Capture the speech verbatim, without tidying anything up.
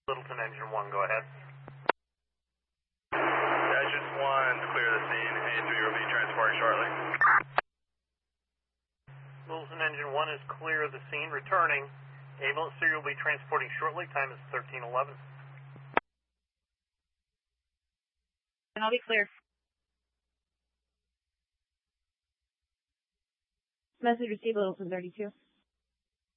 Littleton Engine one, go ahead. Engine one, clear the scene. A three will be transporting shortly. Littleton Engine one is clear of the scene, returning. Ambulance three will be transporting shortly. Time is thirteen eleven. And I'll be clear. Message received, Littleton thirty-two.